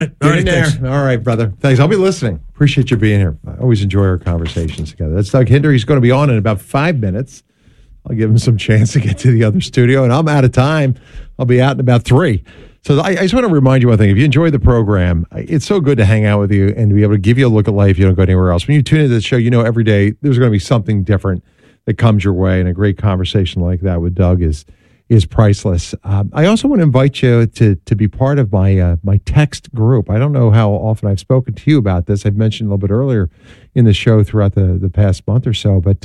Get in there. All right, brother. Thanks. I'll be listening. Appreciate you being here. I always enjoy our conversations together. That's Doug Hinder. He's going to be on in about 5 minutes. I'll give him some chance to get to the other studio, and I'm out of time. I'll be out in about 3. So I just want to remind you one thing. If you enjoy the program, it's so good to hang out with you and to be able to give you a look at life. You don't go anywhere else. When you tune into the show, you know every day there's going to be something different that comes your way, and a great conversation like that with Doug is priceless. I also want to invite you to be part of my text group. I don't know how often I've spoken to you about this. I've mentioned a little bit earlier in the show throughout the past month or so, but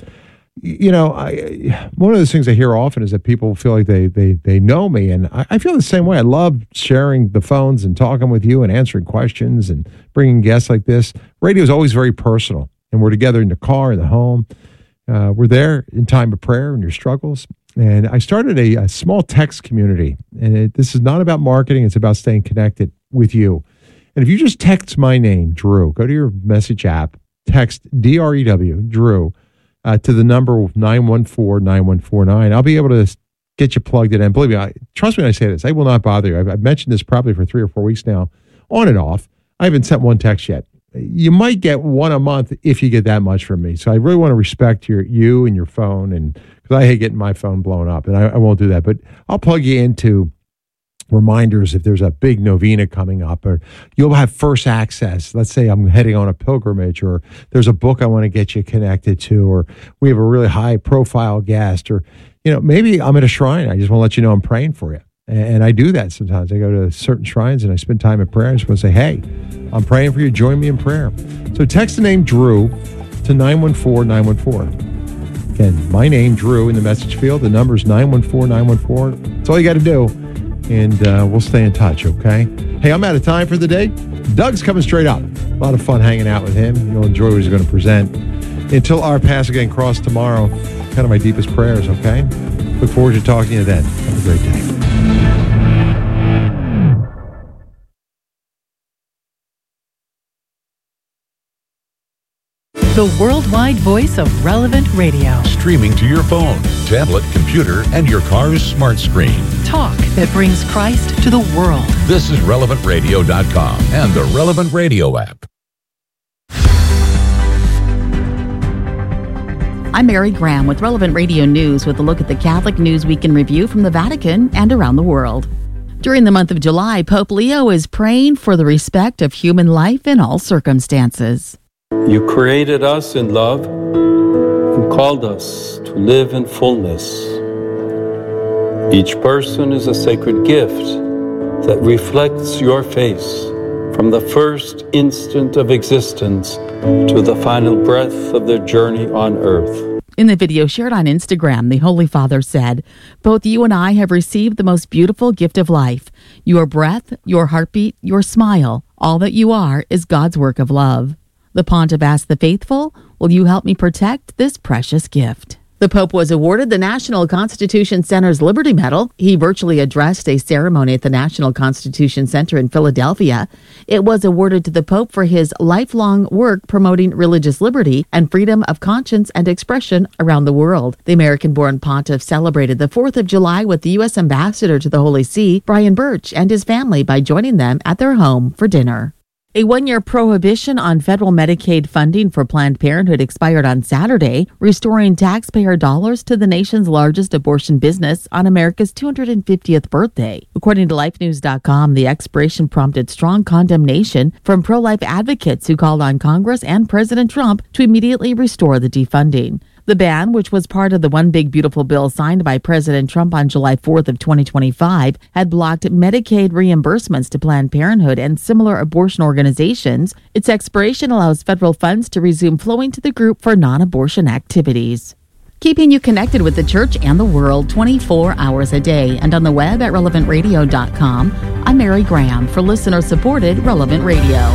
one of those things I hear often is that people feel like they know me, and I feel the same way. I love sharing the phones and talking with you and answering questions and bringing guests like this. Radio is always very personal, and we're together in the car, in the home. We're there in time of prayer and your struggles. And I started a small text community, and this is not about marketing. It's about staying connected with you. And if you just text my name, Drew, go to your message app, text DREW, Drew, to the number 914-9149. I'll be able to get you plugged in. And believe me, trust me when I say this, I will not bother you. I've mentioned this probably for 3 or 4 weeks now, on and off. I haven't sent one text yet. You might get one a month if you get that much from me. So I really want to respect you and your phone, and because I hate getting my phone blown up, and I won't do that. But I'll plug you into reminders if there's a big novena coming up, or you'll have first access. Let's say I'm heading on a pilgrimage, or there's a book I want to get you connected to, or we have a really high profile guest, or maybe I'm at a shrine. I just want to let you know I'm praying for you. And I do that sometimes. I go to certain shrines and I spend time in prayer. I just want to say, hey, I'm praying for you. Join me in prayer. So text the name Drew to 914-914. Again, my name, Drew, in the message field. The number is 914-914. That's all you got to do. And we'll stay in touch, okay? Hey, I'm out of time for the day. Doug's coming straight up. A lot of fun hanging out with him. You'll enjoy what he's going to present. Until our paths again cross tomorrow, kind of my deepest prayers, okay? Look forward to talking to you then. Have a great day. The worldwide voice of Relevant Radio. Streaming to your phone, tablet, computer, and your car's smart screen. Talk that brings Christ to the world. This is RelevantRadio.com and the Relevant Radio app. I'm Mary Graham with Relevant Radio News with a look at the Catholic News Week in Review from the Vatican and around the world. During the month of July, Pope Leo is praying for the respect of human life in all circumstances. You created us in love and called us to live in fullness. Each person is a sacred gift that reflects your face from the first instant of existence to the final breath of their journey on earth. In the video shared on Instagram, the Holy Father said, "Both you and I have received the most beautiful gift of life. Your breath, your heartbeat, your smile, all that you are is God's work of love." The Pontiff asked the faithful, "Will you help me protect this precious gift?" The Pope was awarded the National Constitution Center's Liberty Medal. He virtually addressed a ceremony at the National Constitution Center in Philadelphia. It was awarded to the Pope for his lifelong work promoting religious liberty and freedom of conscience and expression around the world. The American-born Pontiff celebrated the 4th of July with the U.S. Ambassador to the Holy See, Brian Birch, and his family by joining them at their home for dinner. A 1-year prohibition on federal Medicaid funding for Planned Parenthood expired on Saturday, restoring taxpayer dollars to the nation's largest abortion business on America's 250th birthday. According to LifeNews.com, the expiration prompted strong condemnation from pro-life advocates who called on Congress and President Trump to immediately restore the defunding. The ban, which was part of the One Big Beautiful Bill signed by President Trump on July 4th of 2025, had blocked Medicaid reimbursements to Planned Parenthood and similar abortion organizations. Its expiration allows federal funds to resume flowing to the group for non-abortion activities. Keeping you connected with the church and the world 24 hours a day and on the web at relevantradio.com. I'm Mary Graham for listener-supported Relevant Radio.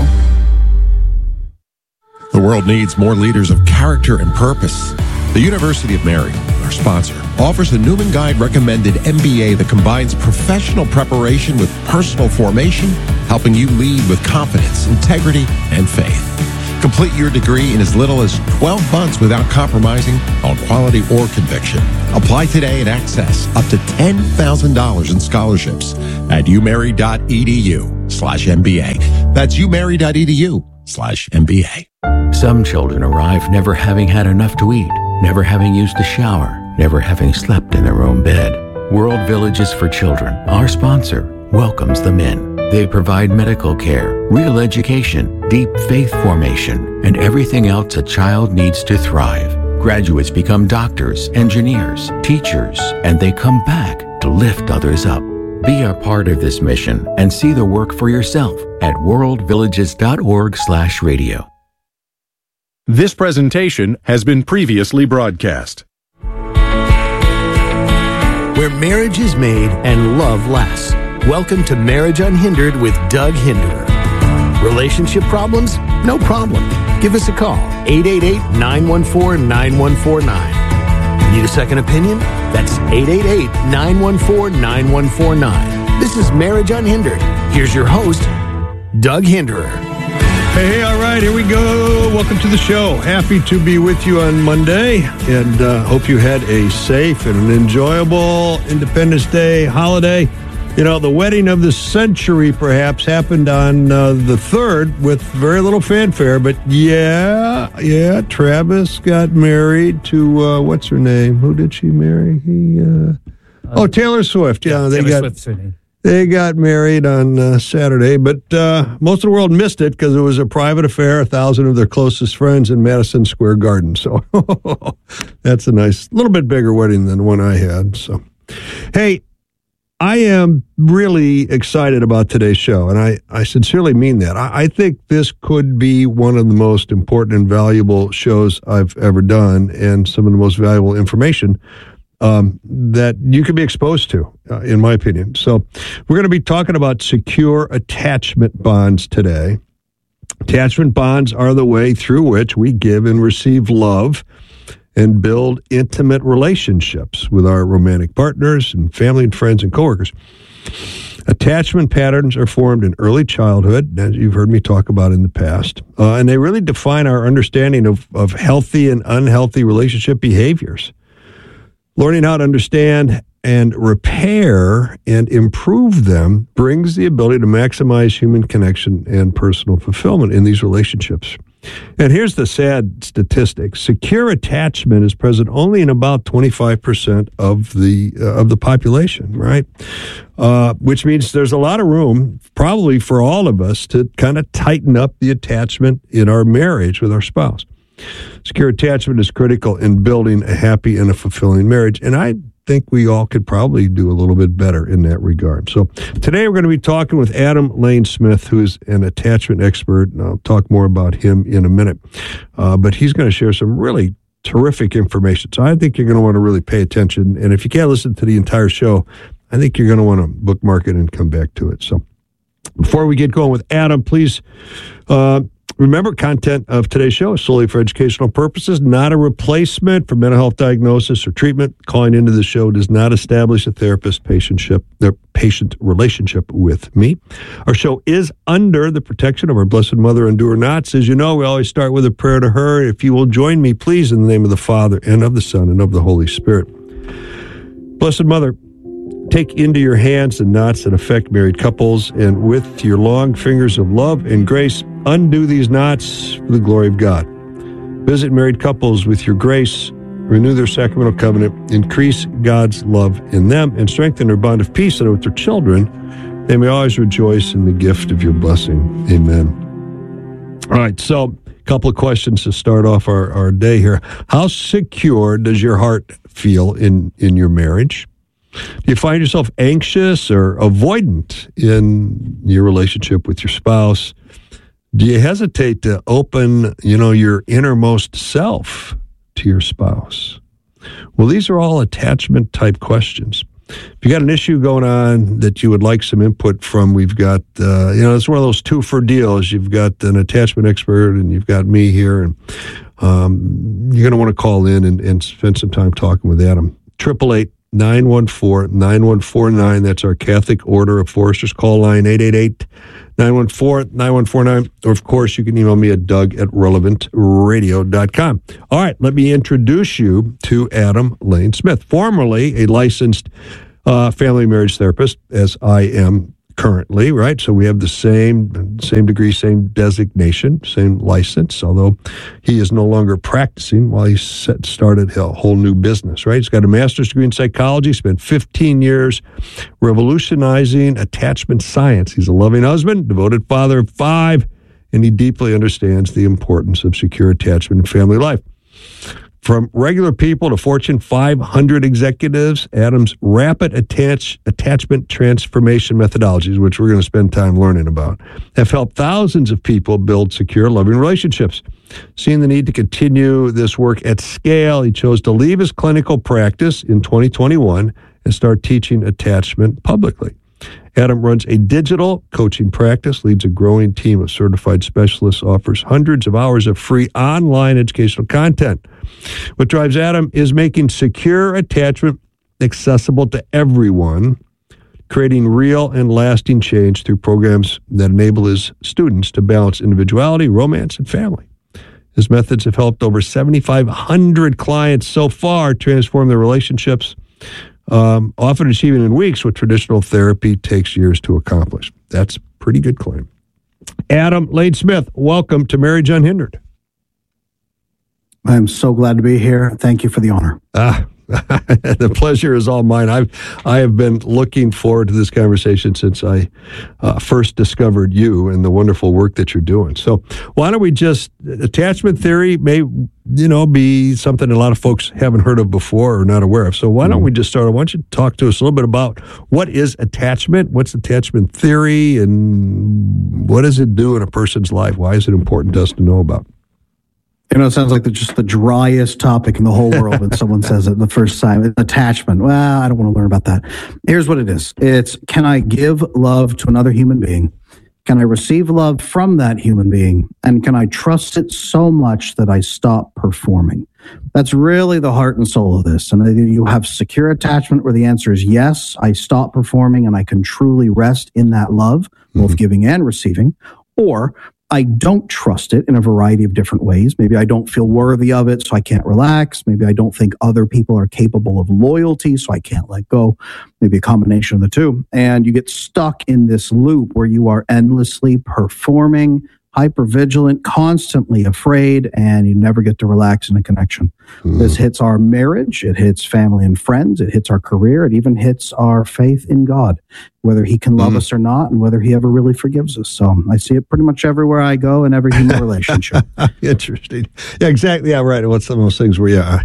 The world needs more leaders of character and purpose. The University of Mary, our sponsor, offers the Newman Guide recommended MBA that combines professional preparation with personal formation, helping you lead with confidence, integrity, and faith. Complete your degree in as little as 12 months without compromising on quality or conviction. Apply today and access up to $10,000 in scholarships at umary.edu. youmarry.edu/MBA. That's youmarry.edu/MBA. Some children arrive never having had enough to eat, never having used a shower, never having slept in their own bed. World Villages for Children, our sponsor, welcomes them in. They provide medical care, real education, deep faith formation, and everything else a child needs to thrive. Graduates become doctors, engineers, teachers, and they come back to lift others up. Be a part of this mission and see the work for yourself at worldvillages.org/radio. This presentation has been previously broadcast. Where marriage is made and love lasts. Welcome to Marriage Unhindered with Doug Hinderer. Relationship problems? No problem. Give us a call, 888-914-9149. Need a second opinion? That's 888-914-9149. This is Marriage Unhindered. Here's your host, Doug Hinderer. Hey, all right, here we go. Welcome to the show. Happy to be with you on Monday, and hope you had a safe and an enjoyable Independence Day holiday. You know, the wedding of the century perhaps happened on the 3rd with very little fanfare, but yeah, Travis got married to, what's her name? Who did she marry? Taylor Swift. Yeah, they got married on Saturday, but most of the world missed it because it was a private affair, 1,000 of their closest friends in Madison Square Garden. So that's a nice, little bit bigger wedding than the one I had. So, hey, I am really excited about today's show, and I sincerely mean that. I think this could be one of the most important and valuable shows I've ever done, and some of the most valuable information that you could be exposed to, in my opinion. So we're going to be talking about secure attachment bonds today. Attachment bonds are the way through which we give and receive love and build intimate relationships with our romantic partners and family and friends and coworkers. Attachment patterns are formed in early childhood, as you've heard me talk about in the past, and they really define our understanding of healthy and unhealthy relationship behaviors. Learning how to understand and repair and improve them brings the ability to maximize human connection and personal fulfillment in these relationships. And here's the sad statistic. Secure attachment is present only in about 25% of the population, right? Which means there's a lot of room, probably for all of us, to kind of tighten up the attachment in our marriage with our spouse. Secure attachment is critical in building a happy and a fulfilling marriage, and I think we all could probably do a little bit better in that regard. So today we're going to be talking with Adam Lane Smith, who's an attachment expert, and I'll talk more about him in a minute. But he's going to share some really terrific information. So I think you're going to want to really pay attention. And if you can't listen to the entire show, I think you're going to want to bookmark it and come back to it. So before we get going with Adam, please remember, content of today's show is solely for educational purposes, not a replacement for mental health diagnosis or treatment. Calling into the show does not establish a therapist-patient relationship with me. Our show is under the protection of our Blessed Mother, Endure Knots. As you know, we always start with a prayer to her. If you will join me, please, in the name of the Father, and of the Son, and of the Holy Spirit. Blessed Mother, take into your hands the knots that affect married couples, and with your long fingers of love and grace, undo these knots for the glory of God. Visit married couples with your grace, renew their sacramental covenant, increase God's love in them, and strengthen their bond of peace, so that with their children, they may always rejoice in the gift of your blessing. Amen. All right, so a couple of questions to start off our day here. How secure does your heart feel in your marriage? Do you find yourself anxious or avoidant in your relationship with your spouse? Do you hesitate to open, your innermost self to your spouse? Well, these are all attachment type questions. If you got an issue going on that you would like some input from, we've got, it's one of those 2-for deals. You've got an attachment expert and you've got me here, and you're going to want to call in and spend some time talking with Adam. 888-914-9149. That's our Catholic Order of Foresters call line, 888-914-9149. Or, of course, you can email me at doug@relevantradio.com. All right, let me introduce you to Adam Lane Smith, formerly a licensed family marriage therapist, as I am currently, right? So we have the same degree, same designation, same license, although he is no longer practicing while he started a whole new business, right? He's got a master's degree in psychology, spent 15 years revolutionizing attachment science. He's a loving husband, devoted father of 5, and he deeply understands the importance of secure attachment in family life. From regular people to Fortune 500 executives, Adam's rapid attachment transformation methodologies, which we're going to spend time learning about, have helped thousands of people build secure, loving relationships. Seeing the need to continue this work at scale, he chose to leave his clinical practice in 2021 and start teaching attachment publicly. Adam runs a digital coaching practice, leads a growing team of certified specialists, offers hundreds of hours of free online educational content. What drives Adam is making secure attachment accessible to everyone, creating real and lasting change through programs that enable his students to balance individuality, romance, and family. His methods have helped over 7,500 clients so far transform their relationships, often achieving in weeks what traditional therapy takes years to accomplish. That's a pretty good claim. Adam Lane Smith, welcome to Marriage Unhindered. I'm so glad to be here. Thank you for the honor. The pleasure is all mine. I have been looking forward to this conversation since I first discovered you and the wonderful work that you're doing. So why don't we just, attachment theory may, be something a lot of folks haven't heard of before or not aware of. So why don't we just start? I want you to talk to us a little bit about what is attachment, what's attachment theory, and what does it do in a person's life? Why is it important to us to know about? It sounds like just the driest topic in the whole world when someone says it the first time. It's attachment. Well, I don't want to learn about that. Here's what it is. It's, can I give love to another human being? Can I receive love from that human being? And can I trust it so much that I stop performing? That's really the heart and soul of this. And either you have secure attachment where the answer is yes, I stop performing and I can truly rest in that love, both giving and receiving, or I don't trust it in a variety of different ways. Maybe I don't feel worthy of it, so I can't relax. Maybe I don't think other people are capable of loyalty, so I can't let go. Maybe a combination of the two. And you get stuck in this loop where you are endlessly performing, hypervigilant, constantly afraid, and you never get to relax in a connection. This hits our marriage, it hits family and friends, it hits our career, it even hits our faith in God, whether he can love us or not, and whether he ever really forgives us. So I see it pretty much everywhere I go in every human relationship. Interesting. Yeah, exactly. Yeah, right. What's some of those things where,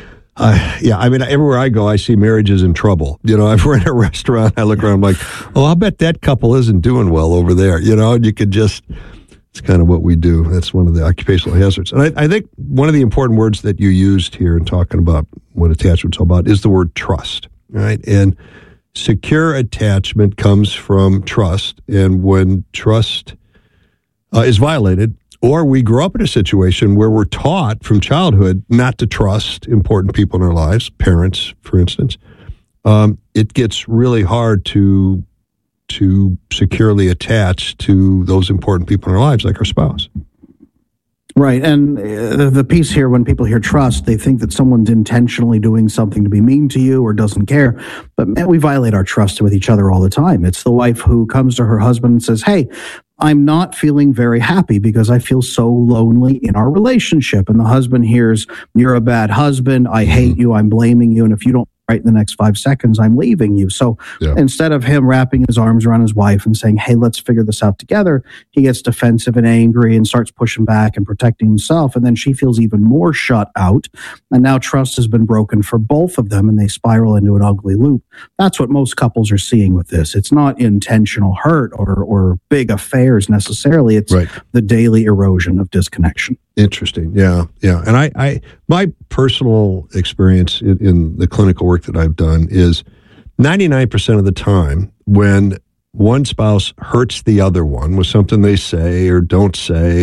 I mean, everywhere I go, I see marriages in trouble. If we're in a restaurant, I look around, I'm like, I'll bet that couple isn't doing well over there. And you could just... It's kind of what we do. That's one of the occupational hazards. And I think one of the important words that you used here in talking about what attachment's all about is the word trust, right? And secure attachment comes from trust. And when trust is violated, or we grow up in a situation where we're taught from childhood not to trust important people in our lives, parents, for instance, it gets really hard to securely attach to those important people in our lives, like our spouse. Right. And the piece here, when people hear trust, they think that someone's intentionally doing something to be mean to you or doesn't care. But man, we violate our trust with each other all the time. It's the wife who comes to her husband and says, hey, I'm not feeling very happy because I feel so lonely in our relationship. And the husband hears, you're a bad husband. I hate you. I'm blaming you. And if you don't right in the next 5 seconds, I'm leaving you. So instead of him wrapping his arms around his wife and saying, hey, let's figure this out together, he gets defensive and angry and starts pushing back and protecting himself. And then she feels even more shut out. And now trust has been broken for both of them and they spiral into an ugly loop. That's what most couples are seeing with this. It's not intentional hurt or big affairs necessarily. It's the daily erosion of disconnection. Interesting. Yeah. And I my personal experience in the clinical work that I've done is 99% of the time when one spouse hurts the other one with something they say or don't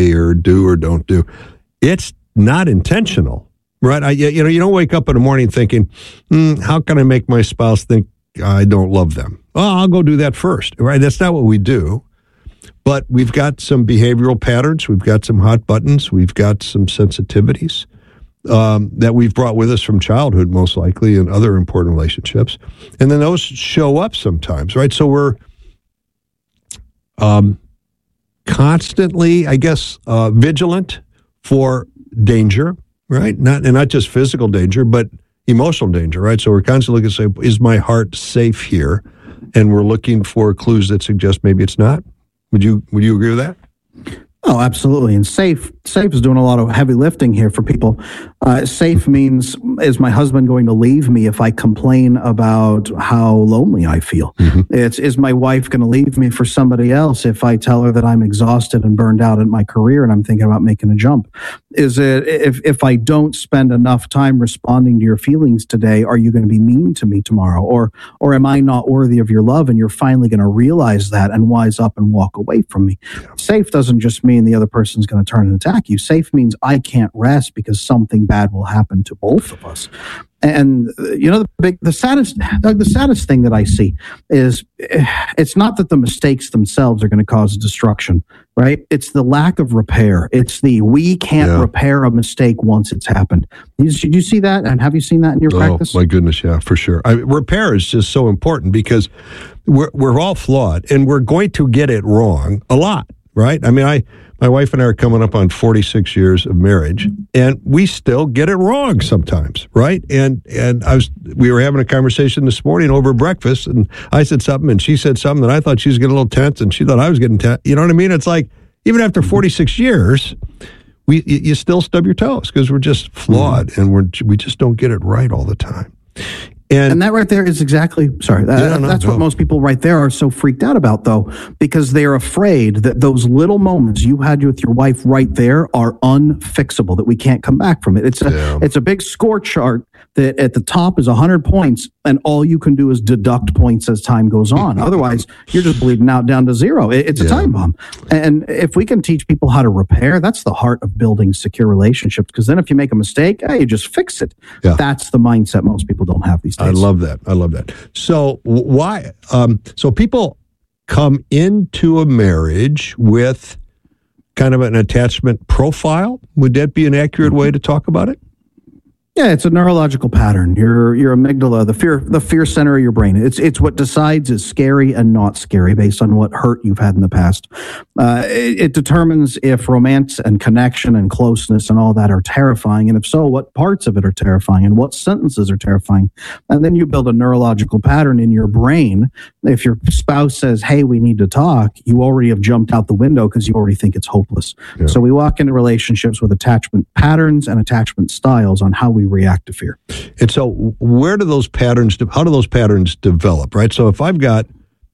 do, it's not intentional, right? You don't wake up in the morning thinking, how can I make my spouse think I don't love them? Oh, I'll go do that first, right? That's not what we do. But we've got some behavioral patterns, we've got some hot buttons, we've got some sensitivities that we've brought with us from childhood, most likely, and other important relationships. And then those show up sometimes, right? So constantly, I guess, vigilant for danger, right? Not just physical danger, but emotional danger, right? So we're constantly looking to say, is my heart safe here? And we're looking for clues that suggest maybe it's not. Would you agree with that? Oh, absolutely. And safe is doing a lot of heavy lifting here for people. Safe means, is my husband going to leave me if I complain about how lonely I feel? Mm-hmm. Is my wife going to leave me for somebody else if I tell her that I'm exhausted and burned out in my career and I'm thinking about making a jump? Is it, if I don't spend enough time responding to your feelings today, are you going to be mean to me tomorrow? Or am I not worthy of your love and you're finally going to realize that and wise up and walk away from me? Yeah. Safe doesn't just mean the other person's going to turn and attack you. Safe means I can't rest because something bad will happen to both of us. And the saddest thing that I see is it's not that the mistakes themselves are going to cause destruction, right? It's the lack of repair. It's we can't repair a mistake once it's happened. Did you see that? And have you seen that in your practice? Oh my goodness, yeah, for sure. Repair is just so important because we're all flawed and we're going to get it wrong a lot, right? I mean, my wife and I are coming up on 46 years of marriage, and we still get it wrong sometimes, right? And we were having a conversation this morning over breakfast, and I said something, and she said something, and I thought she was getting a little tense, and she thought I was getting tense. You know what I mean? It's like, even after 46 years, you still stub your toes because we're just flawed, and we just don't get it right all the time. And that right there is exactly, that's what most people right there are so freaked out about, though, because they're afraid that those little moments you had with your wife right there are unfixable, that we can't come back from it. It's a big score chart that at the top is 100 points, and all you can do is deduct points as time goes on. Otherwise, you're just bleeding out down to zero. It's a time bomb. And if we can teach people how to repair, that's the heart of building secure relationships, because then if you make a mistake, you just fix it. Yeah. That's the mindset most people don't have these days. I love that. So why? So people come into a marriage with kind of an attachment profile. Would that be an accurate way to talk about it? Yeah, it's a neurological pattern. Your amygdala, the fear center of your brain. It's what decides is scary and not scary based on what hurt you've had in the past. It determines if romance and connection and closeness and all that are terrifying, and if so, what parts of it are terrifying and what sentences are terrifying. And then you build a neurological pattern in your brain. If your spouse says, "Hey, we need to talk," you already have jumped out the window because you already think it's hopeless. Yeah. So we walk into relationships with attachment patterns and attachment styles on how we react to fear. And so how do those patterns develop, right? So if I've got,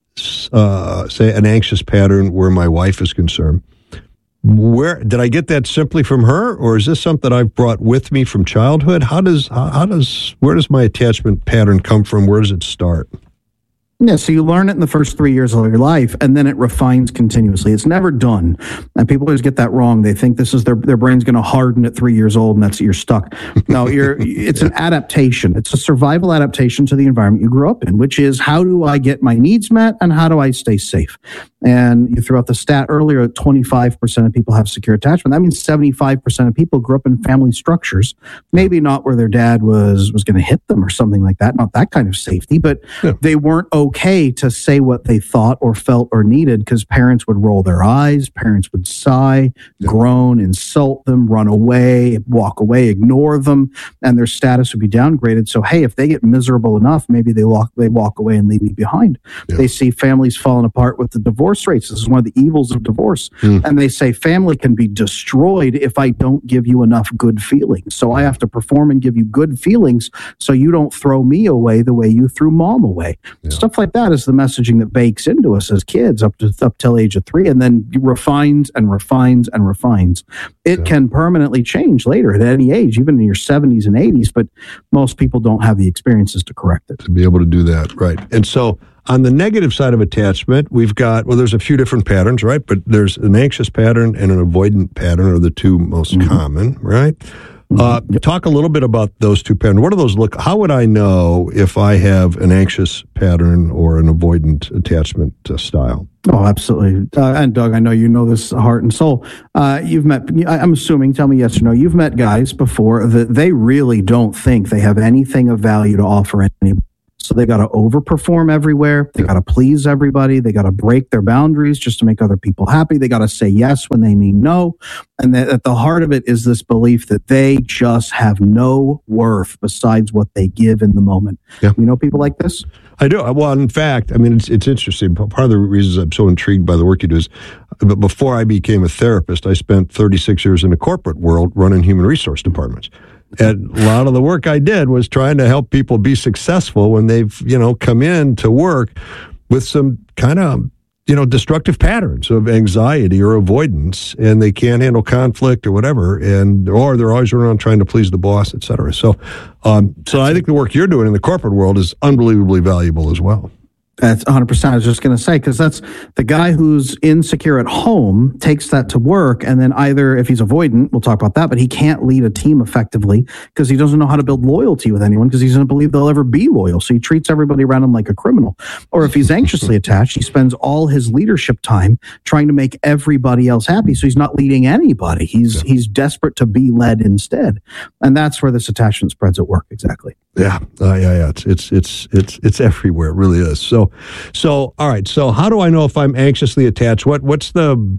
say, an anxious pattern where my wife is concerned, where did I get that simply from her, or is this something I've brought with me from childhood? Where does my attachment pattern come from? Where does it start? Yeah, so you learn it in the first 3 years of your life, and then it refines continuously. It's never done. And people always get that wrong. They think this is their brain's going to harden at 3 years old, and that's you're stuck. No, it's an adaptation. It's a survival adaptation to the environment you grew up in, which is how do I get my needs met and how do I stay safe? And you threw out the stat earlier, 25% of people have secure attachment. That means 75% of people grew up in family structures, maybe not where their dad was going to hit them or something like that, not that kind of safety, but they weren't okay to say what they thought or felt or needed because parents would roll their eyes, parents would sigh, groan, insult them, run away, walk away, ignore them, and their status would be downgraded. So, hey, if they get miserable enough, maybe they walk away and leave me behind. Yeah. They see families falling apart with the divorce rates. This is one of the evils of divorce. And they say family can be destroyed if I don't give you enough good feelings. So I have to perform and give you good feelings so you don't throw me away the way you threw mom away. Yeah. Stuff like that is the messaging that bakes into us as kids up till age of 3, and then refines and refines and refines. It can permanently change later at any age, even in your 70s and 80s, but most people don't have the experiences to correct it. To be able to do that, right. And so on the negative side of attachment, we've got, there's a few different patterns, right? But there's an anxious pattern and an avoidant pattern are the two most common, right? Talk a little bit about those two patterns. What do those look? How would I know if I have an anxious pattern or an avoidant attachment style? Oh, absolutely. And Doug, I know you know this heart and soul. You've met, I'm assuming, tell me yes or no, you've met guys before that they really don't think they have anything of value to offer anybody. So they got to overperform everywhere. They got to please everybody. They got to break their boundaries just to make other people happy. They got to say yes when they mean no. And that at the heart of it is this belief that they just have no worth besides what they give in the moment. Yeah. You know people like this? I do. Well, in fact, I mean, it's interesting. Part of the reasons I'm so intrigued by the work you do is, but before I became a therapist, I spent 36 years in the corporate world running human resource departments. And a lot of the work I did was trying to help people be successful when they've, come in to work with some kind of, destructive patterns of anxiety or avoidance, and they can't handle conflict or whatever, or they're always running around trying to please the boss, et cetera. So I think the work you're doing in the corporate world is unbelievably valuable as well. That's 100%. I was just going to say, because that's the guy who's insecure at home takes that to work. And then either if he's avoidant, we'll talk about that, but he can't lead a team effectively because he doesn't know how to build loyalty with anyone because he doesn't believe they'll ever be loyal. So he treats everybody around him like a criminal. Or if he's anxiously attached, he spends all his leadership time trying to make everybody else happy. So he's not leading anybody. He's desperate to be led instead. And that's where this attachment spreads at work. Exactly. Yeah. It's everywhere. It really is. So all right. So how do I know if I'm anxiously attached? What's going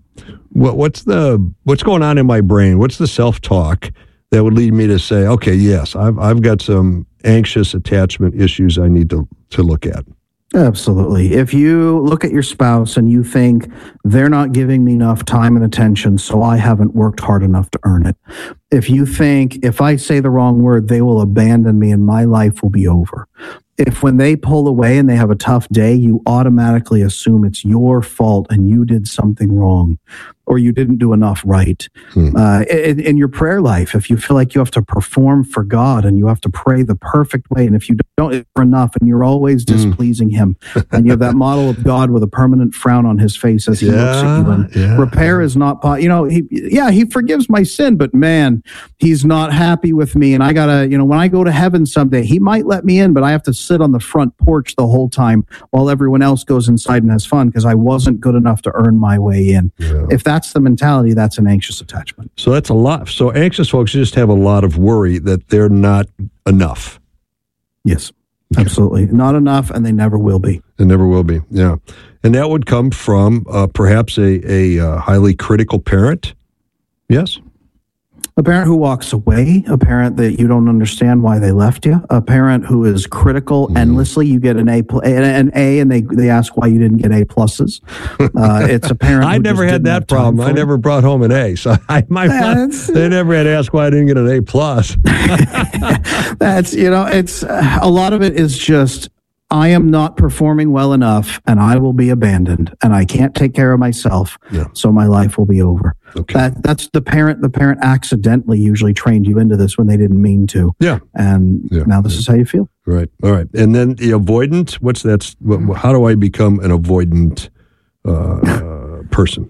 on in my brain? What's the self-talk that would lead me to say, okay, yes, I've got some anxious attachment issues I need to look at? Absolutely. If you look at your spouse and you think they're not giving me enough time and attention, so I haven't worked hard enough to earn it. If you think if I say the wrong word, they will abandon me and my life will be over. If when they pull away and they have a tough day, you automatically assume it's your fault and you did something wrong or you didn't do enough right. In your prayer life, if you feel like you have to perform for God and you have to pray the perfect way, and if you don't enough and you're always displeasing him, and you have that model of God with a permanent frown on his face as he looks at you, and repair is not, he forgives my sin, but man, he's not happy with me. And I gotta, when I go to heaven someday, he might let me in, but I have to sit on the front porch the whole time while everyone else goes inside and has fun because I wasn't good enough to earn my way in. Yeah. If that's the mentality, that's an anxious attachment. So that's a lot. So anxious folks just have a lot of worry that they're not enough. Yes, absolutely. Not enough, and they never will be. They never will be, yeah. And that would come from perhaps a highly critical parent. Yes? A parent who walks away, a parent that you don't understand why they left you, a parent who is critical endlessly. You get an A, and they ask why you didn't get A pluses. It's a parent. I never had that problem. I never brought home an A, so they never had to ask why I didn't get an A plus. That's it's a lot of it is just. I am not performing well enough and I will be abandoned and I can't take care of myself. Yeah. So my life will be over. Okay. That's the parent. The parent accidentally usually trained you into this when they didn't mean to. Yeah. And now this is how you feel. Right. All right. And then the avoidant, how do I become an avoidant person?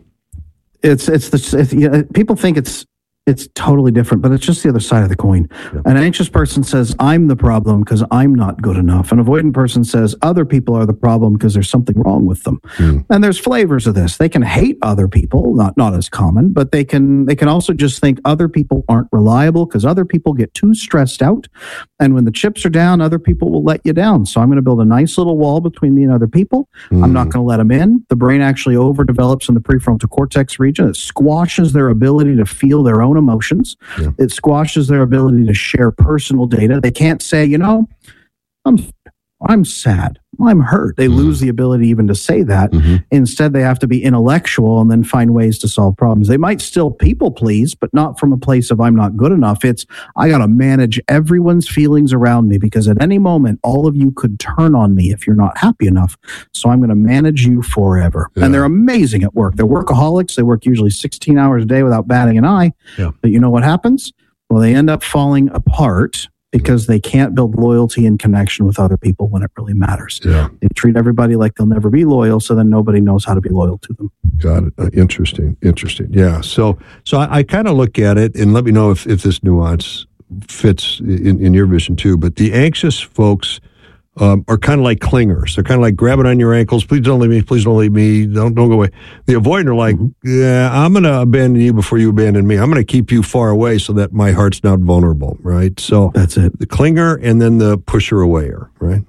People think it's totally different, but it's just the other side of the coin. Yeah. An anxious person says, I'm the problem because I'm not good enough. An avoidant person says, other people are the problem because there's something wrong with them. And there's flavors of this. They can hate other people, not as common, but they can also just think other people aren't reliable because other people get too stressed out. And when the chips are down, other people will let you down. So I'm going to build a nice little wall between me and other people. I'm not going to let them in. The brain actually overdevelops in the prefrontal cortex region. It squashes their ability to feel their own emotions. Yeah. It squashes their ability to share personal data. They can't say, I'm sad. I'm hurt. They lose the ability even to say that. Instead, they have to be intellectual and then find ways to solve problems. They might still people please, but not from a place of I'm not good enough. It's I got to manage everyone's feelings around me because at any moment, all of you could turn on me if you're not happy enough. So I'm going to manage you forever. Yeah. And they're amazing at work. They're workaholics. They work usually 16 hours a day without batting an eye. Yeah. But you know what happens? Well, they end up falling apart because they can't build loyalty and connection with other people when it really matters. Yeah. They treat everybody like they'll never be loyal, so then nobody knows how to be loyal to them. Got it. Interesting. Yeah. So I kind of look at it, and let me know if this nuance fits in your vision too, but the anxious folks are kind of like clingers. They're kind of like grabbing on your ankles. Please don't leave me. Please don't leave me. Don't go away. The avoidant are like, yeah, I'm going to abandon you before you abandon me. I'm going to keep you far away so that my heart's not vulnerable, right? So that's it. The clinger and then the pusher awayer, right?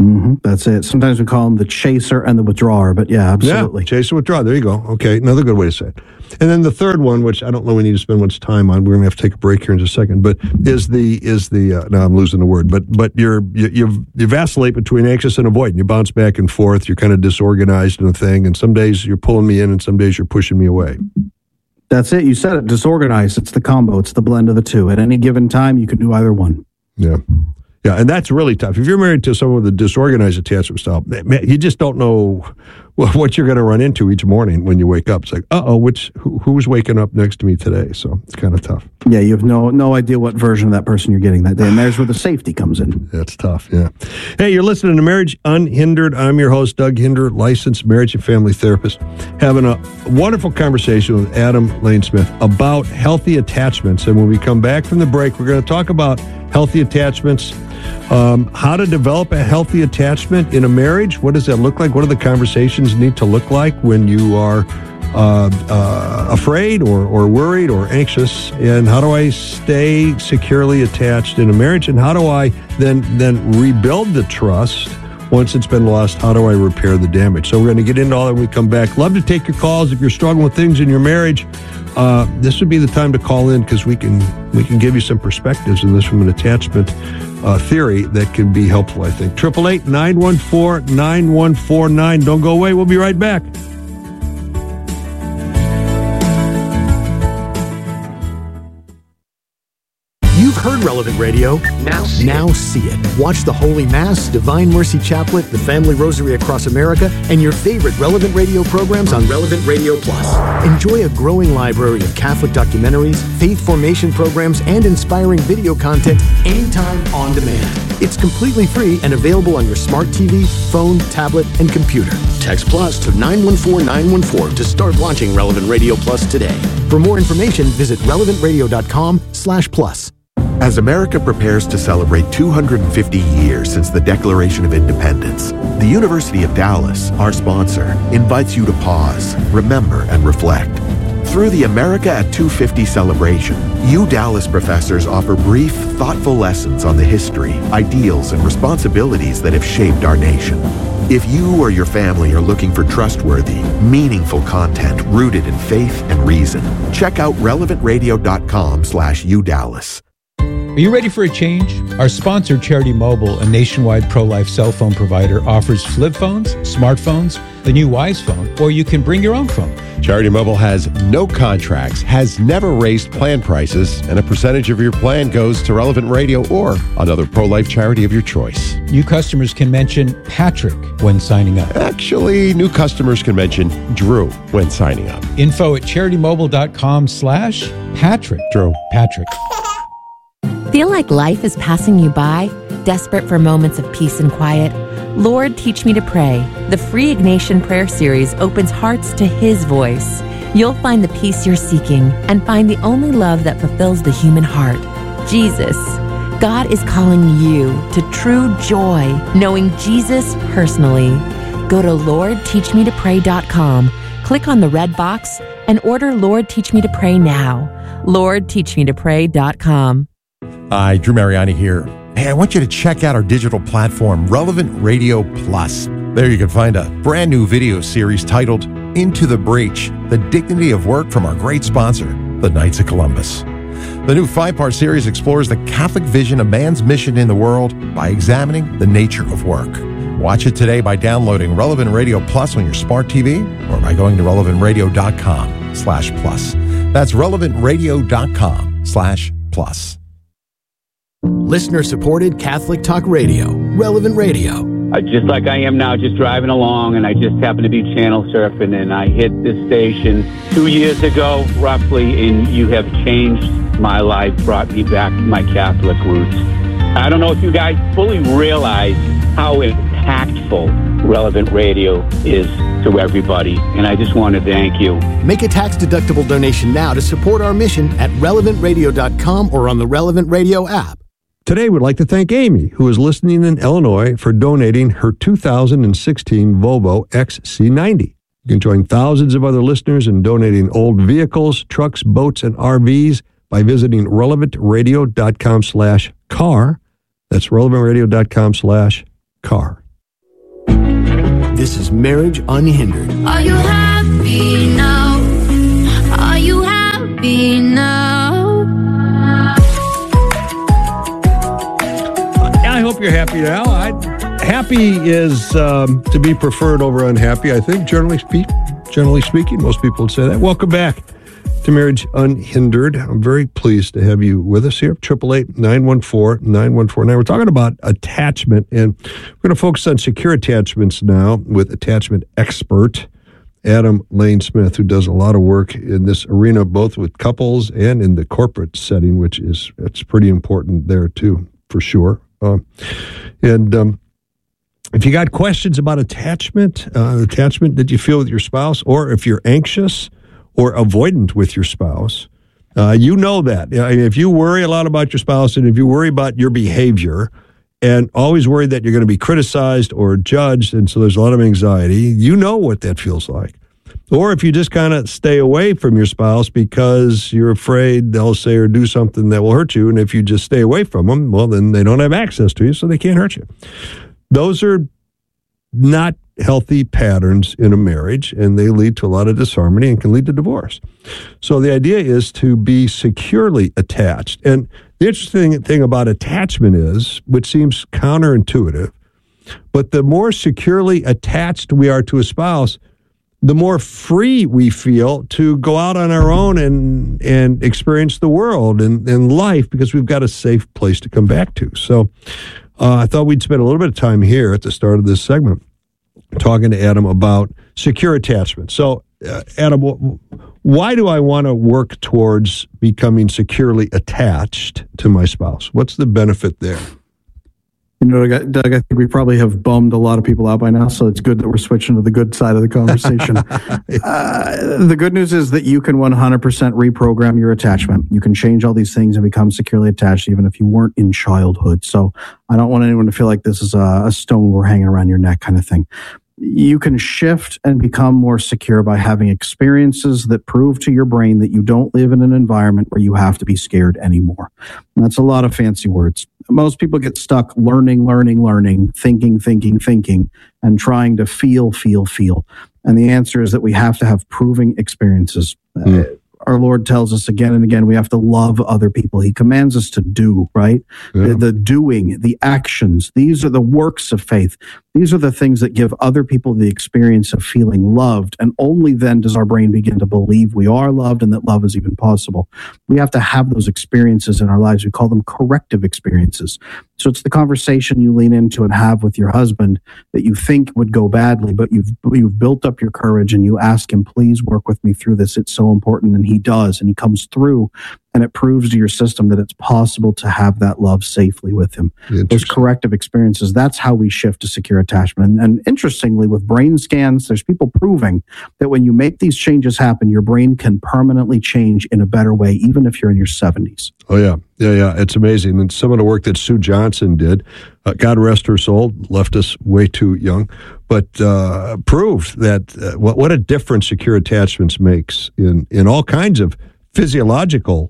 Mm-hmm. That's it. Sometimes we call them the chaser and the withdrawer, but yeah, absolutely. Yeah, chaser, withdrawer. There you go. Okay, another good way to say it. And then the third one, which I don't know we need to spend much time on, we're going to have to take a break here in just a second, but is the now I'm losing the word, but you vacillate between anxious and avoidant. You bounce back and forth. You're kind of disorganized in a thing, and some days you're pulling me in, and some days you're pushing me away. That's it. You said it. Disorganized. It's the combo. It's the blend of the two. At any given time, you can do either one. Yeah. Yeah, and that's really tough. If you're married to someone with a disorganized attachment style, man, you just don't know what you're going to run into each morning when you wake up. It's like, who's waking up next to me today? So it's kind of tough. Yeah, you have no idea what version of that person you're getting that day, and there's where the safety comes in. That's tough, yeah. Hey, you're listening to Marriage Unhindered. I'm your host, Doug Hinder, licensed marriage and family therapist, having a wonderful conversation with Adam Lane-Smith about healthy attachments. And when we come back from the break, we're going to talk about healthy attachments, how to develop a healthy attachment in a marriage. What does that look like? What do the conversations need to look like when you are afraid or worried or anxious? And how do I stay securely attached in a marriage? And how do I then rebuild the trust once it's been lost? How do I repair the damage? So we're going to get into all that when we come back. Love to take your calls if you're struggling with things in your marriage. This would be the time to call in, because we can give you some perspectives in this from an attachment theory that can be helpful, I think. 888-914-9149. Don't go away. We'll be right back. You've heard Relevant Radio. Now see it. Watch the Holy Mass, Divine Mercy Chaplet, the Family Rosary Across America, and your favorite Relevant Radio programs on Relevant Radio Plus. Enjoy a growing library of Catholic documentaries, faith formation programs, and inspiring video content anytime on demand. It's completely free and available on your smart TV, phone, tablet, and computer. Text Plus to 914-914 to start watching Relevant Radio Plus today. For more information, visit relevantradio.com/plus. As America prepares to celebrate 250 years since the Declaration of Independence, the University of Dallas, our sponsor, invites you to pause, remember, and reflect. Through the America at 250 celebration, Dallas professors offer brief, thoughtful lessons on the history, ideals, and responsibilities that have shaped our nation. If you or your family are looking for trustworthy, meaningful content rooted in faith and reason, check out relevantradio.com/UDallas. Are you ready for a change? Our sponsor, Charity Mobile, a nationwide pro-life cell phone provider, offers flip phones, smartphones, the new Wise phone, or you can bring your own phone. Charity Mobile has no contracts, has never raised plan prices, and a percentage of your plan goes to Relevant Radio or another pro-life charity of your choice. New customers can mention Patrick when signing up. Actually, new customers can mention Drew when signing up. Info at CharityMobile.com/Patrick. Drew. Patrick. Feel like life is passing you by? Desperate for moments of peace and quiet? Lord, Teach Me to Pray. The free Ignatian prayer series opens hearts to His voice. You'll find the peace you're seeking and find the only love that fulfills the human heart, Jesus. God is calling you to true joy, knowing Jesus personally. Go to LordTeachMeToPray.com, click on the red box, and order Lord, Teach Me to Pray now. LordTeachMeToPray.com. Hi, Drew Mariani here. Hey, I want you to check out our digital platform, Relevant Radio Plus. There you can find a brand new video series titled Into the Breach, the Dignity of Work from our great sponsor, the Knights of Columbus. The new 5-part series explores the Catholic vision of man's mission in the world by examining the nature of work. Watch it today by downloading Relevant Radio Plus on your smart TV or by going to relevantradio.com/plus. That's relevantradio.com/plus. Listener-supported Catholic Talk Radio, Relevant Radio. Just like I am now, just driving along, and I just happened to be channel surfing, and I hit this station 2 years ago, roughly, and you have changed my life, brought me back to my Catholic roots. I don't know if you guys fully realize how impactful Relevant Radio is to everybody, and I just want to thank you. Make a tax-deductible donation now to support our mission at relevantradio.com or on the Relevant Radio app. Today, we'd like to thank Amy, who is listening in Illinois, for donating her 2016 Volvo XC90. You can join thousands of other listeners in donating old vehicles, trucks, boats, and RVs by visiting relevantradio.com/car. That's relevantradio.com/car. This is Marriage Unhindered. Are you happy now? Are you happy now? I hope you're happy now. Happy is to be preferred over unhappy, I think, generally speaking. Most people would say that. Welcome back to Marriage Unhindered. I'm very pleased to have you with us here. 888-914-9149. We're talking about attachment, and we're going to focus on secure attachments now with attachment expert Adam Lane Smith, who does a lot of work in this arena, both with couples and in the corporate setting, which it's pretty important there too, for sure. If you got questions about attachment that you feel with your spouse, or if you're anxious or avoidant with your spouse, you know that. If you worry a lot about your spouse, and if you worry about your behavior and always worry that you're going to be criticized or judged, and so there's a lot of anxiety, you know what that feels like. Or if you just kind of stay away from your spouse because you're afraid they'll say or do something that will hurt you, and if you just stay away from them, well, then they don't have access to you, so they can't hurt you. Those are not healthy patterns in a marriage, and they lead to a lot of disharmony and can lead to divorce. So the idea is to be securely attached. And the interesting thing about attachment is, which seems counterintuitive, but the more securely attached we are to a spouse, the more free we feel to go out on our own and experience the world and life, because we've got a safe place to come back to. So I thought we'd spend a little bit of time here at the start of this segment talking to Adam about secure attachment. So, Adam, why do I want to work towards becoming securely attached to my spouse? What's the benefit there? You know, Doug, I think we probably have bummed a lot of people out by now, so it's good that we're switching to the good side of the conversation. The good news is that you can 100% reprogram your attachment. You can change all these things and become securely attached even if you weren't in childhood. So I don't want anyone to feel like this is a stone we're hanging around your neck kind of thing. You can shift and become more secure by having experiences that prove to your brain that you don't live in an environment where you have to be scared anymore. And that's a lot of fancy words. Most people get stuck learning, thinking, and trying to feel. And the answer is that we have to have proving experiences. Our Lord tells us again and again, we have to love other people. He commands us to do, right? Yeah. The doing, the actions, these are the works of faith. These are the things that give other people the experience of feeling loved. And only then does our brain begin to believe we are loved and that love is even possible. We have to have those experiences in our lives. We call them corrective experiences. So it's the conversation you lean into and have with your husband that you think would go badly, but you've built up your courage and you ask him, please work with me through this. It's so important. And he does, and he comes through, and it proves to your system that it's possible to have that love safely with him. Those corrective experiences, that's how we shift to secure attachment. And interestingly, with brain scans, there's people proving that when you make these changes happen, your brain can permanently change in a better way, even if you're in your 70s. Oh, yeah. It's amazing. And some of the work that Sue Johnson did, God rest her soul, left us way too young, but proved that what a difference secure attachments makes in all kinds of physiological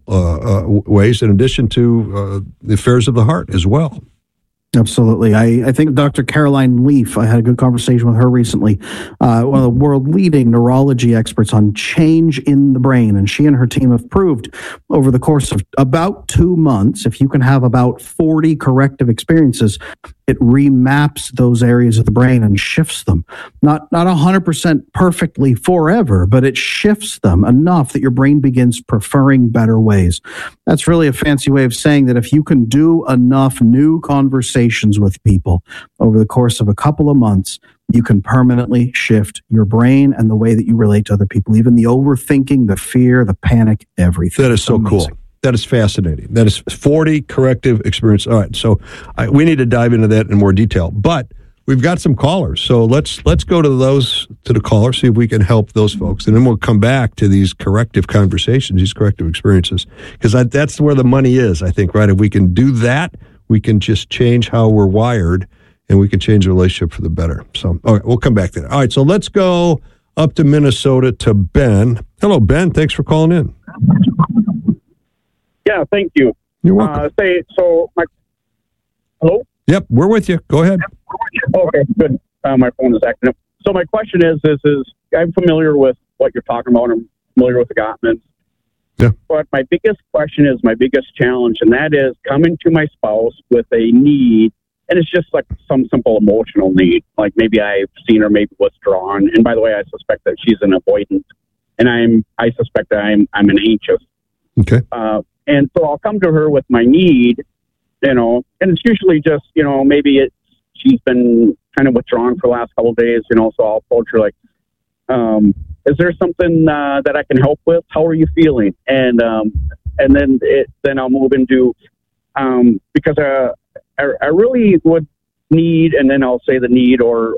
ways, in addition to the affairs of the heart as well. Absolutely. I think Dr. Caroline Leaf, I had a good conversation with her recently, one of the world-leading neurology experts on change in the brain, and she and her team have proved over the course of about 2 months, if you can have about 40 corrective experiences, it remaps those areas of the brain and shifts them. Not 100% perfectly forever, but it shifts them enough that your brain begins preferring better ways. That's really a fancy way of saying that if you can do enough new conversations with people over the course of a couple of months, you can permanently shift your brain and the way that you relate to other people, even the overthinking, the fear, the panic, everything. That is so cool. That is fascinating. That is 40 corrective experiences. All right, so we need to dive into that in more detail. But we've got some callers, so let's go to the callers, see if we can help those folks, and then we'll come back to these corrective conversations, these corrective experiences, because that's where the money is, I think, right? If we can do that, we can just change how we're wired, and we can change the relationship for the better. So, all right, we'll come back to that. All right, so let's go up to Minnesota to Ben. Hello, Ben. Thanks for calling in. Yeah, thank you. You're welcome. Hello? Yep, we're with you. Go ahead. Okay, good. My phone is acting up. So my question is I'm familiar with what you're talking about. I'm familiar with the Gottmans. Yeah. But my biggest question is my biggest challenge, and that is coming to my spouse with a need, and it's just like some simple emotional need. Like maybe I've seen her maybe withdrawn. And by the way, I suspect that she's an avoidant, and I suspect that I'm an anxious. Okay. And so I'll come to her with my need, and it's usually just, maybe she's been kind of withdrawn for the last couple of days, so I'll approach her like, is there something that I can help with? How are you feeling? And then I'll move into, because I really would need, and then I'll say the need or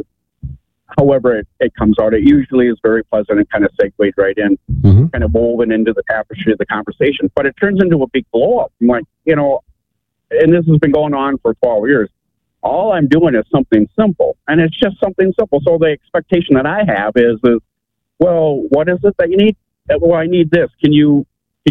however it comes out. It usually is very pleasant and kind of segues right in, kind of woven into the tapestry of the conversation. But it turns into a big blow up. I'm like, and this has been going on for 12 years. All I'm doing is something simple, and it's just something simple. So the expectation that I have is well, what is it that you need? Well, I need this. Can you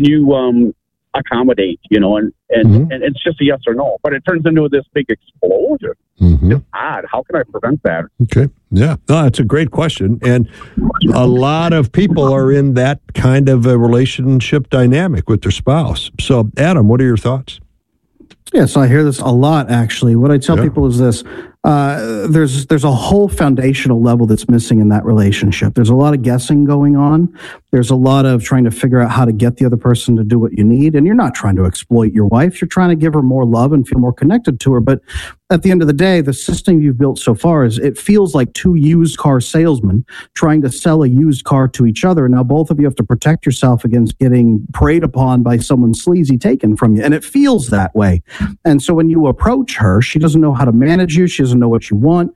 accommodate? And it's just a yes or no. But it turns into this big explosion. It's odd. How can I prevent that? Okay. Yeah. No, that's a great question. And a lot of people are in that kind of a relationship dynamic with their spouse. So, Adam, what are your thoughts? Yeah, so I hear this a lot, actually. What I tell people is this. There's a whole foundational level that's missing in that relationship. There's a lot of guessing going on. There's a lot of trying to figure out how to get the other person to do what you need. And you're not trying to exploit your wife. You're trying to give her more love and feel more connected to her. But at the end of the day, the system you've built so far it feels like two used car salesmen trying to sell a used car to each other. Now, both of you have to protect yourself against getting preyed upon by someone sleazy taken from you. And it feels that way. And so when you approach her, she doesn't know how to manage you. She doesn't know what you want.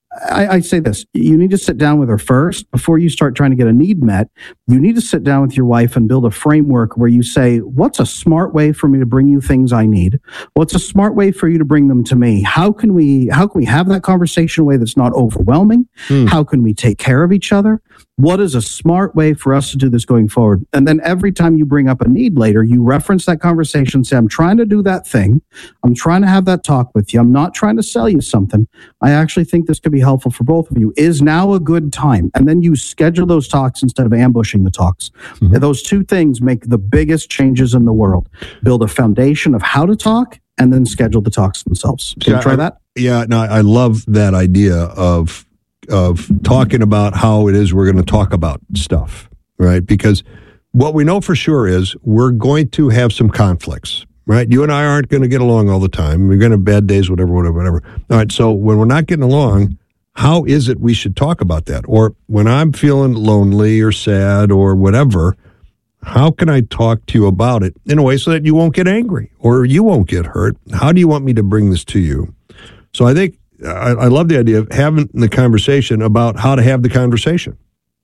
I say this, you need to sit down with her first before you start trying to get a need met. You need to sit down with your wife and build a framework where you say, what's a smart way for me to bring you things I need? What's a smart way for you to bring them to me? How can we have that conversation in a way that's not overwhelming? How can we take care of each other? What is a smart way for us to do this going forward? And then every time you bring up a need later, you reference that conversation, say, I'm trying to do that thing. I'm trying to have that talk with you. I'm not trying to sell you something. I actually think this could be helpful for both of you. Is now a good time? And then you schedule those talks instead of ambushing the talks. Those two things make the biggest changes in the world. Build a foundation of how to talk and then schedule the talks themselves. Can you try that? Yeah, no, I love that idea of talking about how it is we're going to talk about stuff, right? Because what we know for sure is we're going to have some conflicts, right? You and I aren't going to get along all the time. We're going to have bad days, whatever. All right, so when we're not getting along, how is it we should talk about that? Or when I'm feeling lonely or sad or whatever, how can I talk to you about it in a way so that you won't get angry or you won't get hurt? How do you want me to bring this to you? So I think I love the idea of having the conversation about how to have the conversation.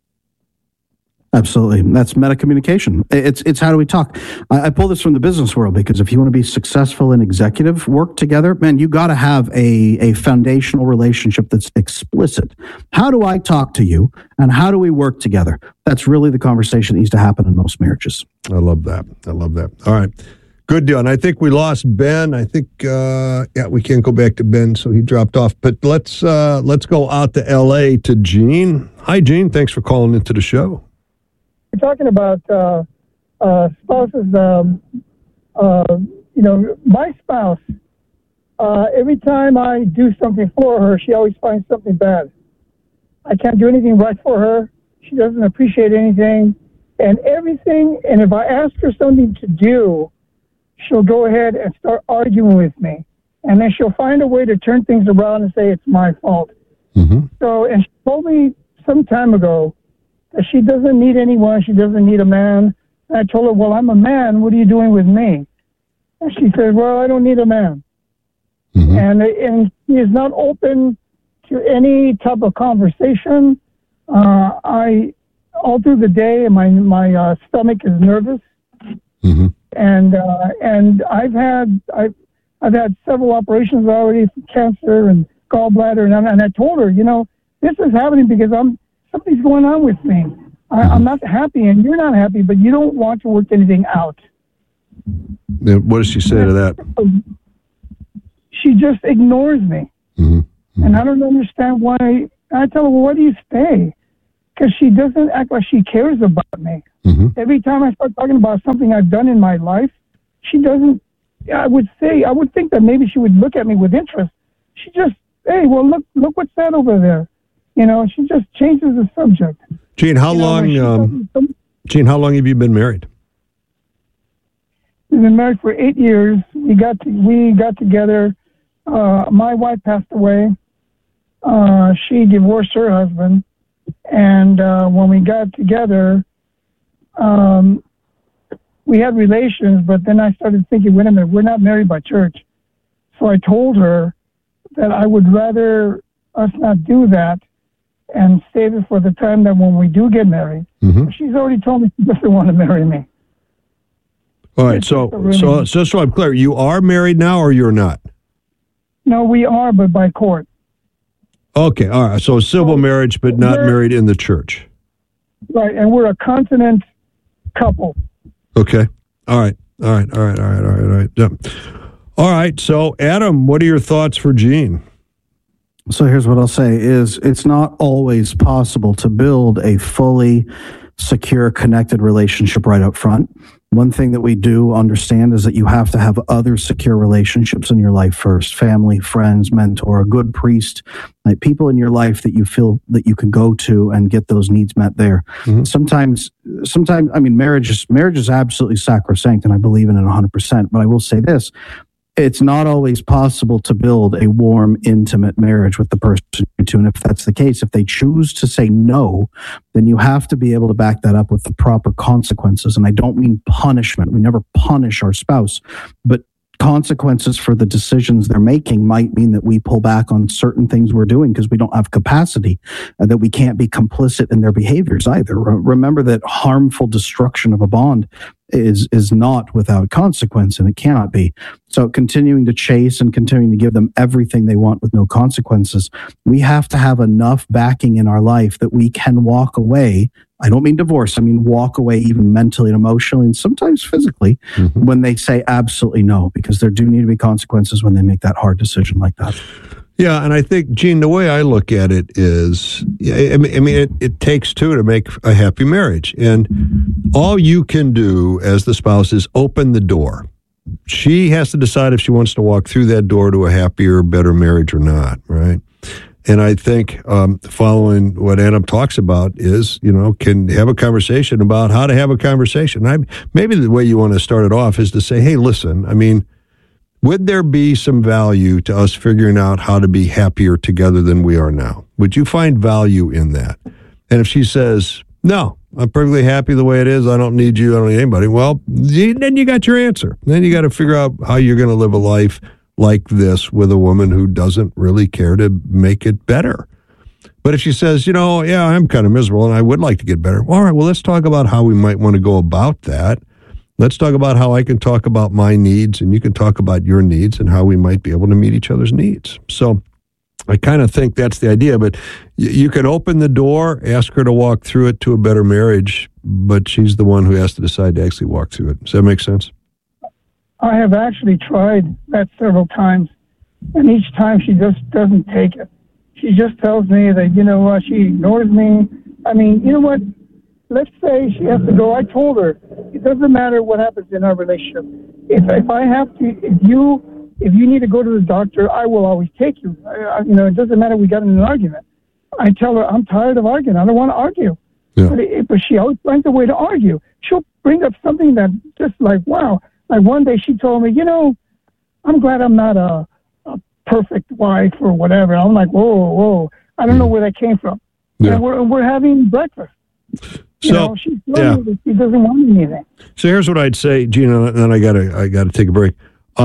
Absolutely. That's meta communication. It's how do we talk? I pull this from the business world because if you want to be successful in executive work together, man, you got to have a foundational relationship that's explicit. How do I talk to you and how do we work together? That's really the conversation that needs to happen in most marriages. I love that. All right. Good deal. And I think we lost Ben. I think, we can't go back to Ben, so he dropped off. But let's go out to L.A. to Gene. Hi, Gene. Thanks for calling into the show. We're talking about spouses. My spouse, every time I do something for her, she always finds something bad. I can't do anything right for her. She doesn't appreciate anything. And if I ask her something to do, she'll go ahead and start arguing with me. And then she'll find a way to turn things around and say it's my fault. So, and she told me some time ago that she doesn't need anyone. She doesn't need a man. And I told her, well, I'm a man. What are you doing with me? And she said, well, I don't need a man. And she is not open to any type of conversation. All through the day, my stomach is nervous. And I've had several operations already for cancer and gallbladder, and I told her, this is happening because something's going on with me. I'm not happy, and you're not happy, but you don't want to work anything out. What does she say to that? She just ignores me. And I don't understand why. I tell her, well, why do you stay? Because she doesn't act like she cares about me. Every time I start talking about something I've done in my life, she doesn't. I would think that maybe she would look at me with interest. She just, hey, well, look what's that over there? You know, she just changes the subject. Gene, how long have you been married? We've been married for 8 years. We got together. My wife passed away. She divorced her husband. And when we got together, we had relations, but then I started thinking, wait a minute, we're not married by church. So I told her that I would rather us not do that and save it for the time that when we do get married. She's already told me she doesn't want to marry me. All right, so just so I'm clear, you are married now or you're not? No, we are, but by court. Okay, all right. So civil marriage, but not married in the church. Right, and we're a continent couple. Okay. All right. Yeah. All right. So, Adam, what are your thoughts for Gene? So here's what I'll say is it's not always possible to build a fully secure, connected relationship right up front. One thing that we do understand is that you have to have other secure relationships in your life first. Family, friends, mentor, a good priest, like people in your life that you feel that you can go to and get those needs met there. Sometimes, I mean, marriage is absolutely sacrosanct, and I believe in it 100%. But I will say this. It's not always possible to build a warm, intimate marriage with the person you're to. And if that's the case, if they choose to say no, then you have to be able to back that up with the proper consequences. And I don't mean punishment. We never punish our spouse, but consequences for the decisions they're making might mean that we pull back on certain things we're doing because we don't have capacity, that we can't be complicit in their behaviors either. Remember that harmful destruction of a bond is not without consequence, and it cannot be. So continuing to chase and continuing to give them everything they want with no consequences, we have to have enough backing in our life that we can walk away. I don't mean divorce. I mean walk away even mentally and emotionally and sometimes physically when they say absolutely no, because there do need to be consequences when they make that hard decision like that. Yeah, and I think, Gene, the way I look at it is, I mean, it takes two to make a happy marriage. And all you can do as the spouse is open the door. She has to decide if she wants to walk through that door to a happier, better marriage or not, right? And I think following what Adam talks about is, can have a conversation about how to have a conversation. Maybe the way you want to start it off is to say, hey, listen, I mean, would there be some value to us figuring out how to be happier together than we are now? Would you find value in that? And if she says, no, I'm perfectly happy the way it is, I don't need you, I don't need anybody, well, then you got your answer. Then you got to figure out how you're going to live a life like this with a woman who doesn't really care to make it better. But if she says, yeah, I'm kind of miserable and I would like to get better, all right, well, let's talk about how we might want to go about that. Let's talk about how I can talk about my needs and you can talk about your needs and how we might be able to meet each other's needs. So I kind of think that's the idea, but you can open the door, ask her to walk through it to a better marriage, but she's the one who has to decide to actually walk through it. Does that make sense? I have actually tried that several times, and each time she just doesn't take it. She just tells me that, she ignores me. I mean, you know what? Let's say she has to go. I told her, it doesn't matter what happens in our relationship. If I have to, if you need to go to the doctor, I will always take you. It doesn't matter. We got in an argument. I tell her, I'm tired of arguing. I don't want to argue. Yeah. But she always finds a way to argue. She'll bring up something that just like, wow. Like one day she told me, I'm glad I'm not a perfect wife or whatever. I'm like, whoa. I don't know where that came from. Yeah. And we're having breakfast. So she's telling me that she doesn't want anything. So here's what I'd say, Gina, and then I gotta take a break.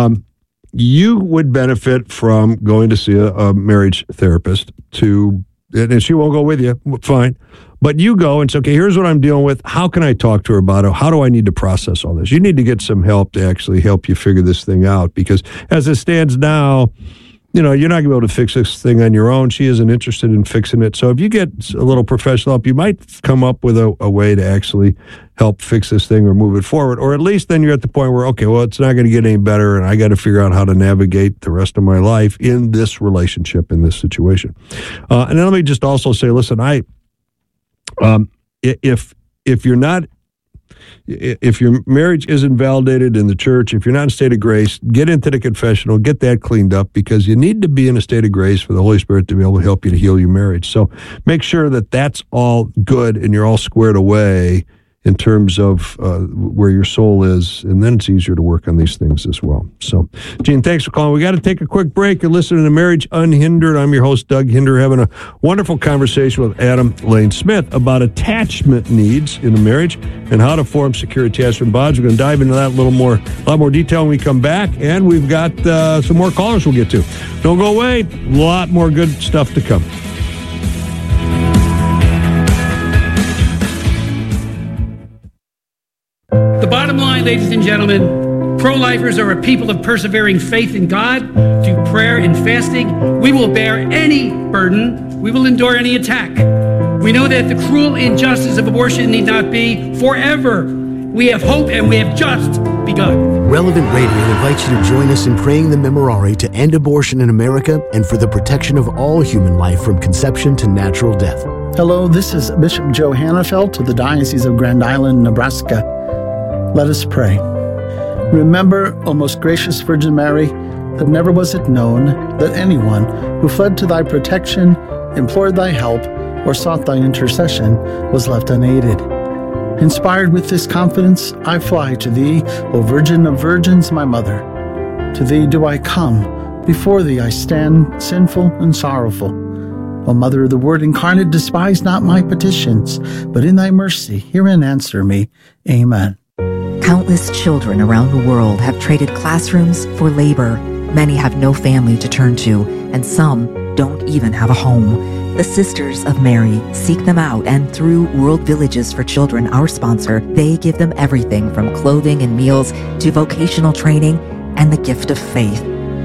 You would benefit from going to see a marriage therapist and she won't go with you, fine. But you go and say, okay, here's what I'm dealing with. How can I talk to her about it? How do I need to process all this? You need to get some help to actually help you figure this thing out, because as it stands now, you're not going to be able to fix this thing on your own. She isn't interested in fixing it. So if you get a little professional help, you might come up with a way to actually help fix this thing or move it forward. Or at least then you're at the point where, okay, well, it's not going to get any better, and I got to figure out how to navigate the rest of my life in this relationship, in this situation. And then let me just also say, listen, if your marriage isn't validated in the church, if you're not in a state of grace, get into the confessional, get that cleaned up, because you need to be in a state of grace for the Holy Spirit to be able to help you to heal your marriage. So make sure that that's all good and you're all squared away in terms of where your soul is, and then it's easier to work on these things as well. So, Gene, thanks for calling. We got to take a quick break. You're listening to Marriage Unhindered. I'm your host, Doug Hinder, having a wonderful conversation with Adam Lane Smith about attachment needs in a marriage and how to form secure attachment bonds. We're going to dive into that a lot more detail when we come back, and we've got some more callers we'll get to. Don't go away. A lot more good stuff to come. The bottom line, ladies and gentlemen, pro-lifers are a people of persevering faith in God, through prayer and fasting. We will bear any burden. We will endure any attack. We know that the cruel injustice of abortion need not be forever. We have hope, and we have just begun. Relevant Radio invites you to join us in praying the Memorare to end abortion in America and for the protection of all human life from conception to natural death. Hello, this is Bishop Joe Hannafelt of the Diocese of Grand Island, Nebraska. Let us pray. Remember, O most gracious Virgin Mary, that never was it known that anyone who fled to thy protection, implored thy help, or sought thy intercession was left unaided. Inspired with this confidence, I fly to thee, O Virgin of Virgins, my Mother. To thee do I come, before thee I stand, sinful and sorrowful. O Mother of the Word incarnate, despise not my petitions, but in thy mercy hear and answer me. Amen. Countless children around the world have traded classrooms for labor. Many have no family to turn to, and some don't even have a home. The Sisters of Mary seek them out, and through World Villages for Children, our sponsor, they give them everything from clothing and meals to vocational training and the gift of faith.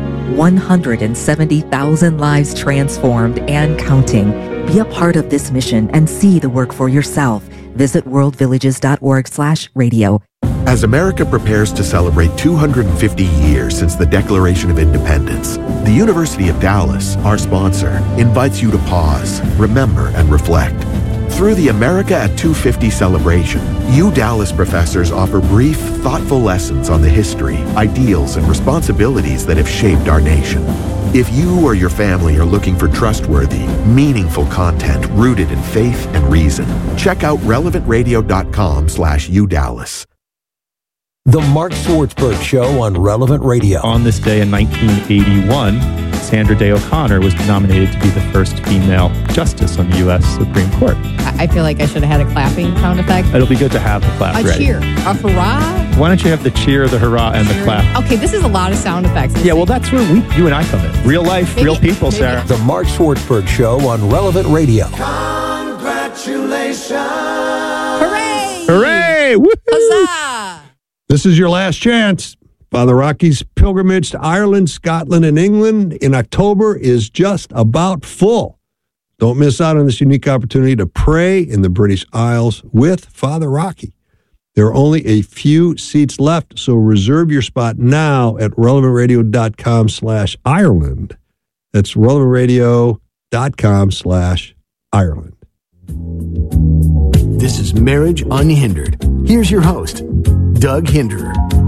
170,000 lives transformed and counting. Be a part of this mission and see the work for yourself. Visit worldvillages.org/radio. As America prepares to celebrate 250 years since the Declaration of Independence, the University of Dallas, our sponsor, invites you to pause, remember, and reflect. Through the America at 250 celebration, Dallas professors offer brief, thoughtful lessons on the history, ideals, and responsibilities that have shaped our nation. If you or your family are looking for trustworthy, meaningful content rooted in faith and reason, check out relevantradio.com/UDallas. The Mark Swartzberg Show on Relevant Radio. On this day in 1981, Sandra Day O'Connor was nominated to be the first female justice on the U.S. Supreme Court. I feel like I should have had a clapping sound effect. It'll be good to have the clap ready. A cheer. A hurrah. Why don't you have the cheer, the hurrah, and the clap? Okay, this is a lot of sound effects. Yeah, well, that's where you and I come in. Real life, real people, Sarah. The Mark Swartzberg Show on Relevant Radio. Congratulations. Hooray. Hooray. Woo-hoo. Huzzah. This is your last chance. Father Rocky's pilgrimage to Ireland, Scotland, and England in October is just about full. Don't miss out on this unique opportunity to pray in the British Isles with Father Rocky. There are only a few seats left, so reserve your spot now at relevantradio.com/Ireland. That's relevantradio.com/Ireland. This is Marriage Unhindered. Here's your host, Doug Hinderer.